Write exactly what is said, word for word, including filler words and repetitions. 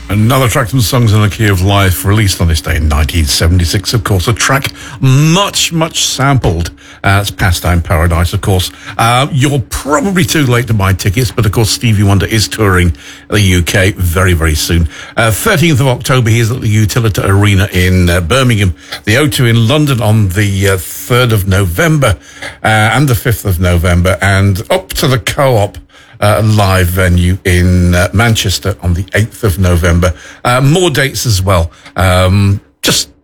Another track from Songs in the Key of Life, released on this day in nineteen seventy-six, of course. A track much, much sampled. Uh, it's Pastime Paradise, of course. Uh, you're probably too late to buy tickets, but of course Stevie Wonder is touring the U K very, very soon. Uh, thirteenth of October, he's at the Utilita Arena in uh, Birmingham. The O two in London on the uh, third of November uh, and the fifth of November. And up to the Co-op Uh, live venue in uh, Manchester on the eighth of November. Uh, more dates as well. Um, just